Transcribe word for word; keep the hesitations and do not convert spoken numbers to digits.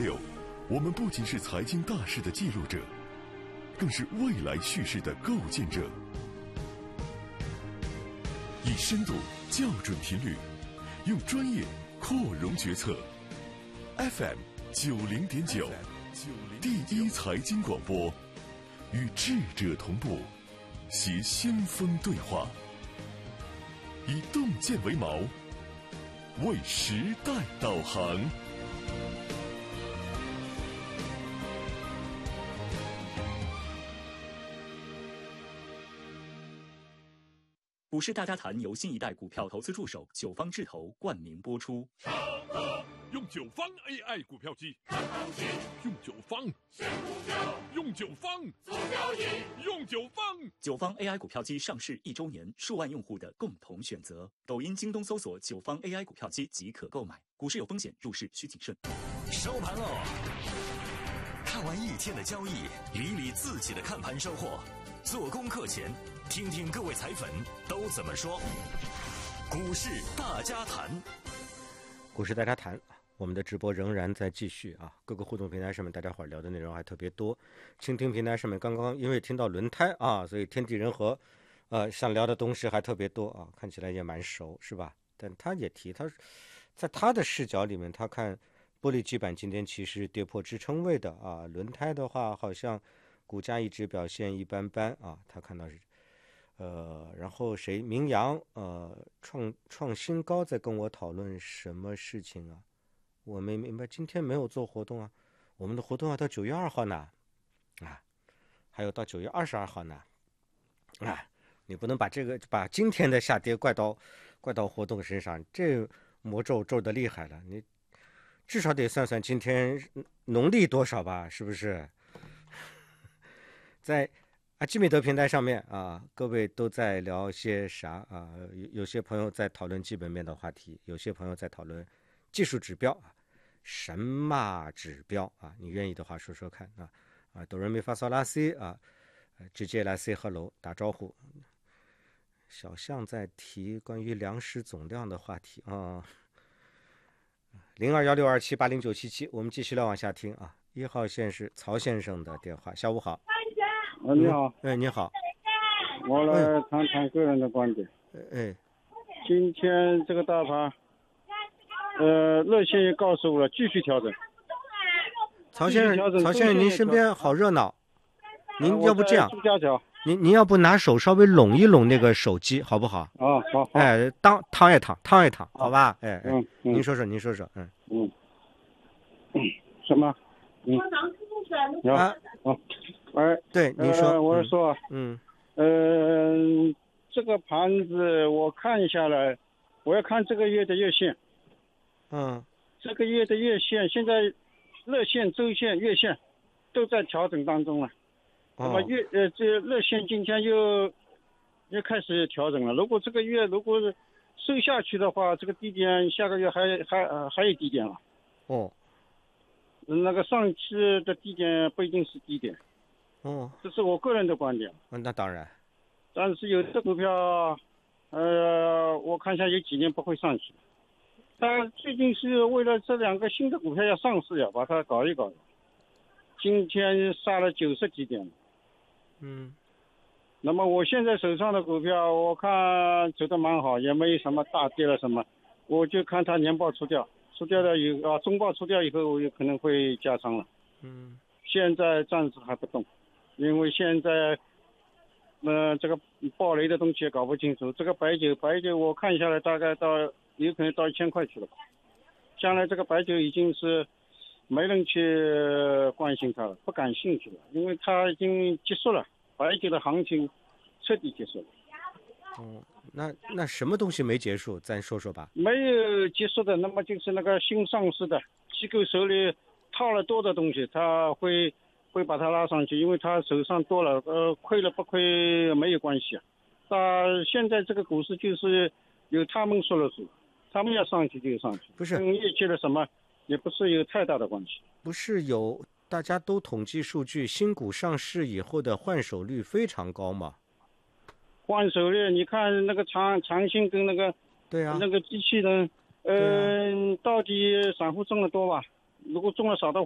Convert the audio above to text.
六，我们不仅是财经大事的记录者，更是未来叙事的构建者。以深度校准频率，用专业扩容决策。F M 九零点九，第一财经广播，与智者同步，携先锋对话，以洞见为锚，为时代导航。 股市大家谈由新一代股票投资助手九方智投冠名播出。 用九方 A I 股票机，用九方用九方用九方九方 A I 股票机上市一周年，数万用户的共同选择。抖音、京东搜索九方 A I 股票机即可购买。股市有风险，入市需谨慎。 收盘喽！看完一天的交易，理理自己的看盘收获。做功课前，听听各位财粉都怎么说。股市大家谈， 股市大家谈，我们的直播仍然在继续啊！各个互动平台上面，大家伙儿聊的内容还特别多。倾听平台上面，刚刚因为听到轮胎啊，所以天地人和，呃，想聊的东西还特别多啊，看起来也蛮熟，是吧？但他也提，他在他的视角里面，他看玻璃基板今天其实跌破支撑位的啊，轮胎的话好像股价一直表现一般般啊，他看到是。呃，然后谁？明阳呃创创新高在跟我讨论什么事情啊？我没明白，今天没有做活动啊，我们的活动要到九月二号呢，啊，还有到九月二十二号呢，啊，你不能把这个把今天的下跌怪到怪到活动身上，这魔咒咒的厉害了，你至少得算算今天农历多少吧，是不是？在。啊，基米德平台上面啊，各位都在聊些啥啊？有有些朋友在讨论基本面的话题，有些朋友在讨论技术指标啊，神马指标啊，你愿意的话说说看啊啊，哆来咪发嗦拉西啊，直接来 say hello 打招呼。小象在提关于粮食总量的话题啊，零二幺六二七八零九七七，我们继续来往下听啊。一号线是曹先生的电话，下午好。 啊，你好， 哎、嗯，你好， 我来谈谈个人的观点。 哎， 今天这个大盘，呃，热线也告诉我了，继续调整。 曹先生，曹先生，您身边好热闹，您要不这样，您您要不拿手稍微拢一拢那个手机，好不好？ 啊，好，好。 哎，当躺一躺，躺一躺，好吧？哎， 嗯，嗯您说说，您说说，嗯嗯，什么？嗯， 啊， 好。哎， 对，您说， 呃、我说， 嗯， 呃，这个盘子我看下来，我要看这个月的月线， 嗯， 这个月的月线现在日线、周线、月线都在调整当中了。那么月呃，这日线今天又又开始调整了。如果这个月如果是收下去的话，这个低点下个月还还呃还有低点了。 哦， 那个上期的低点不一定是低点。 哦， 这是我个人的观点。 嗯，那当然。 但是有的股票，呃，我看一下有几年不会上去。它最近是为了这两个新的股票要上市呀，把它搞一搞。今天杀了九十几点。 嗯。 那么我现在手上的股票，我看走得蛮好，也没有什么大跌了什么。我就看它年报出掉，出掉了以啊，中报出掉以后，我有可能会加仓了。 嗯。现在暂时还不动。因为现在，呃，这个暴雷的东西也搞不清楚。这个白酒，白酒我看下来大概到有可能到一千块去了。将来这个白酒已经是没人去关心它了，不感兴趣了，因为它已经结束了，白酒的行情彻底结束了。 哦，那那什么东西没结束？咱说说吧。 没有结束的，那么就是那个新上市的机构手里套了多的东西，它会。会把它拉上去，因为他手上多了，呃，亏了不亏没有关系啊。那现在这个股市就是由他们说了算，他们要上去就上去， 不是跟业绩的什么也不是有太大的关系。 不是有大家都统计数据，新股上市以后的换手率非常高嘛？ 换手率，你看那个长长兴跟那个对啊， 那个机器人，嗯、呃啊，到底散户中的多吧？如果中了少的